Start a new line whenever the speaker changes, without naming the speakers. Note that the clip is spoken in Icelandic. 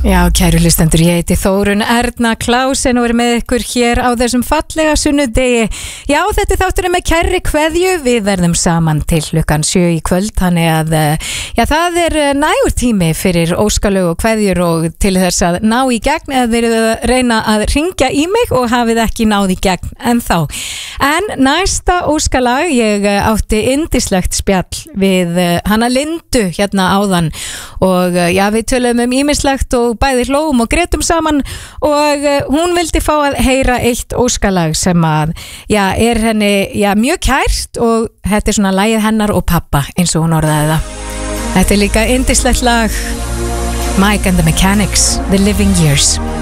Já, kæru hlustendur, ég heiti Þórunn Erna Klausen og er með ykkur hér á þessum fallega sunnudegi. Já, þetta þátturinn með kærri kveðju, við verðum saman til klukkan 7 í kvöld, þannig að það er nægur tími fyrir óskalög og kveðjur og til þess að ná í gegn eða verið að reyna að ringja í mig og hafið ekki náð í gegn ennþá. En næsta óskalag, ég átti yndislegt spjall við hana Lindu hérna áðan og við töluðum ýmislegt og bæði hlóum og grétum saman og hún vildi fá að heyra eitt óskalag sem að er henni mjög kært og þetta er svona lagið hennar og pappa eins og hún orðaði það. Þetta er líka yndislegt lag, Mike and the Mechanics, The Living Years.